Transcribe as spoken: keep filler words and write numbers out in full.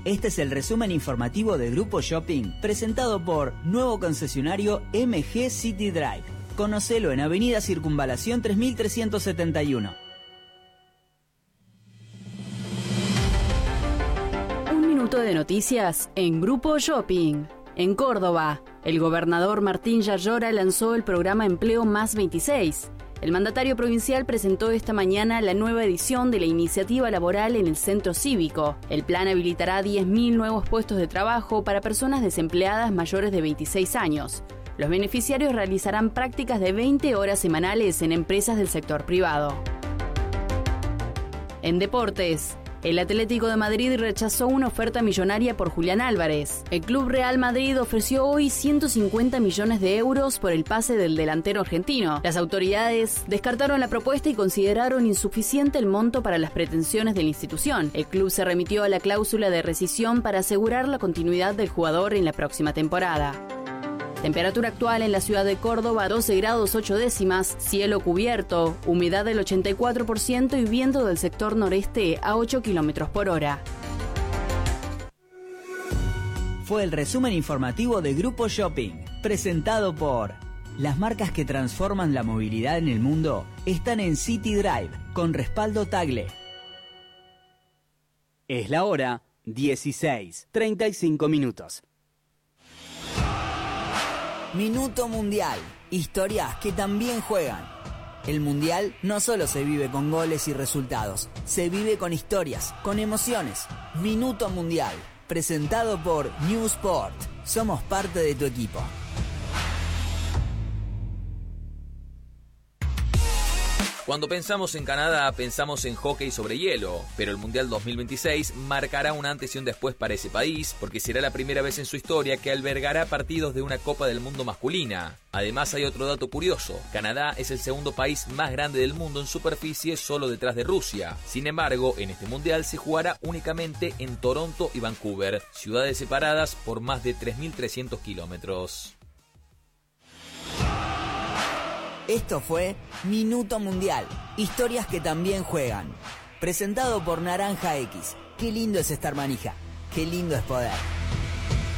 Este es el resumen informativo de Grupo Shopping, presentado por nuevo concesionario M G City Drive. Conocelo en Avenida Circunvalación tres mil trescientos setenta y uno. Un minuto de noticias en Grupo Shopping. En Córdoba, el gobernador Martín Yayora lanzó el programa Empleo Más veintiséis. El mandatario provincial presentó esta mañana la nueva edición de la iniciativa laboral en el centro cívico. El plan habilitará diez mil nuevos puestos de trabajo para personas desempleadas mayores de veintiséis años. Los beneficiarios realizarán prácticas de veinte horas semanales en empresas del sector privado. En deportes, el Atlético de Madrid rechazó una oferta millonaria por Julián Álvarez. El Club Real Madrid ofreció hoy ciento cincuenta millones de euros por el pase del delantero argentino. Las autoridades descartaron la propuesta y consideraron insuficiente el monto para las pretensiones de la institución. El club se remitió a la cláusula de rescisión para asegurar la continuidad del jugador en la próxima temporada. Temperatura actual en la ciudad de Córdoba, doce grados ocho décimas, cielo cubierto, humedad del ochenta y cuatro por ciento y viento del sector noreste a ocho kilómetros por hora. Fue el resumen informativo de Grupo Shopping, presentado por... Las marcas que transforman la movilidad en el mundo están en City Drive, con respaldo Tagle. Es la hora dieciséis, treinta y cinco minutos. Minuto Mundial. Historias que también juegan. El Mundial no solo se vive con goles y resultados, se vive con historias, con emociones. Minuto Mundial. Presentado por New Sport. Somos parte de tu equipo. Cuando pensamos en Canadá, pensamos en hockey sobre hielo, pero el Mundial dos mil veintiséis marcará un antes y un después para ese país, porque será la primera vez en su historia que albergará partidos de una Copa del Mundo masculina. Además, hay otro dato curioso: Canadá es el segundo país más grande del mundo en superficie, solo detrás de Rusia. Sin embargo, en este Mundial se jugará únicamente en Toronto y Vancouver, ciudades separadas por más de tres mil trescientos kilómetros. Esto fue Minuto Mundial, historias que también juegan. Presentado por Naranja X. Qué lindo es estar manija, qué lindo es poder.